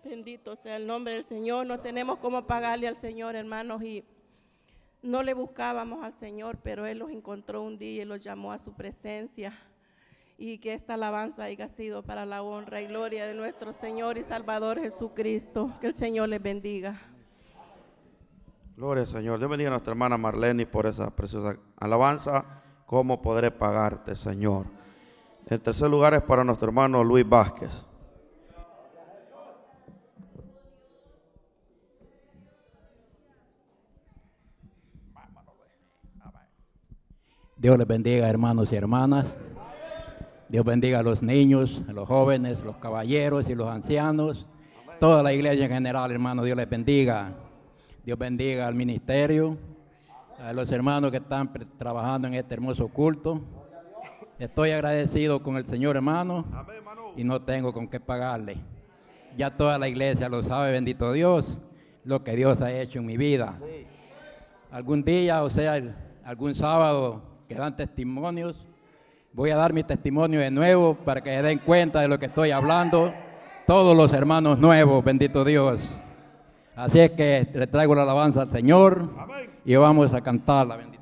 Bendito sea el nombre del Señor. No tenemos cómo pagarle al Señor, hermanos, y no le buscábamos al Señor, pero Él los encontró un día y los llamó a su presencia. Y que esta alabanza haya sido para la honra y gloria de nuestro Señor y Salvador Jesucristo. Que el Señor les bendiga. Gloria al Señor. Dios bendiga a nuestra hermana Marlene por esa preciosa alabanza. ¿Cómo podré pagarte, Señor? El tercer lugar es para nuestro hermano Luis Vázquez. Dios les bendiga, hermanos y hermanas. Dios bendiga a los niños, a los jóvenes, los caballeros y los ancianos. Toda la iglesia en general, hermanos, Dios les bendiga. Dios bendiga al ministerio, a los hermanos que están trabajando en este hermoso culto. Estoy agradecido con el Señor, hermano, y no tengo con qué pagarle. Ya toda la iglesia lo sabe, bendito Dios, lo que Dios ha hecho en mi vida. Algún día, o sea, algún sábado que dan testimonios, voy a dar mi testimonio de nuevo para que se den cuenta de lo que estoy hablando. Todos los hermanos nuevos, bendito Dios. Así es que le traigo la alabanza al Señor. Amén. Y vamos a cantarla.